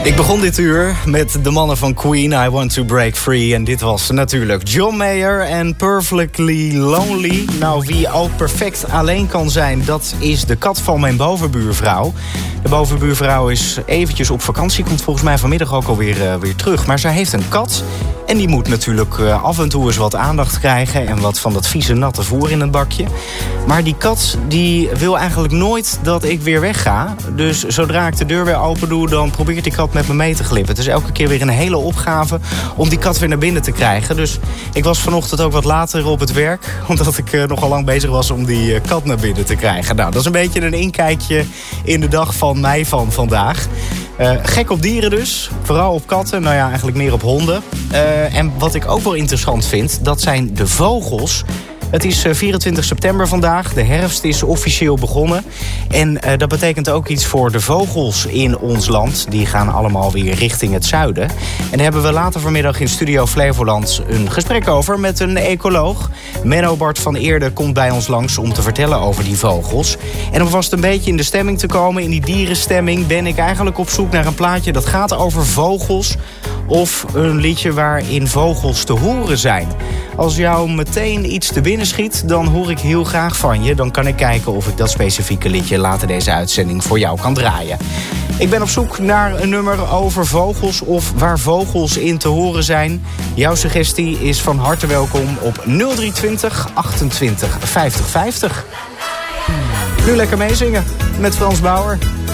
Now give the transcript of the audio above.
Ik begon dit uur met de mannen van Queen, I Want to Break Free. En dit was natuurlijk John Mayer en Perfectly Lonely. Nou, wie ook perfect alleen kan zijn, dat is de kat van mijn bovenbuurvrouw. De bovenbuurvrouw is eventjes op vakantie, komt volgens mij vanmiddag ook alweer weer terug. Maar zij heeft een kat en die moet natuurlijk af en toe eens wat aandacht krijgen en wat van dat vieze natte voer in het bakje. Maar die kat die wil eigenlijk nooit dat ik weer wegga. Dus zodra ik de deur weer open doe, dan probeert die kat met me mee te glippen. Het is elke keer weer een hele opgave om die kat weer naar binnen te krijgen. Dus ik was vanochtend ook wat later op het werk, omdat ik nogal lang bezig was om die kat naar binnen te krijgen. Nou, dat is een beetje een inkijkje in de dag van mij van vandaag. Gek op dieren dus, vooral op katten, nou ja, eigenlijk meer op honden. En wat ik ook wel interessant vind, dat zijn de vogels. Het is 24 september vandaag, de herfst is officieel begonnen. En dat betekent ook iets voor de vogels in ons land. Die gaan allemaal weer richting het zuiden. En daar hebben we later vanmiddag in Studio Flevoland een gesprek over met een ecoloog. Menno Bart van Eerde komt bij ons langs om te vertellen over die vogels. En om vast een beetje in de stemming te komen, in die dierenstemming, ben ik eigenlijk op zoek naar een plaatje dat gaat over vogels. Of een liedje waarin vogels te horen zijn. Als jou meteen iets te binnen schiet, dan hoor ik heel graag van je. Dan kan ik kijken of ik dat specifieke liedje later deze uitzending voor jou kan draaien. Ik ben op zoek naar een nummer over vogels of waar vogels in te horen zijn. Jouw suggestie is van harte welkom op 0320 28 50 50. Nu lekker meezingen met Frans Bauer.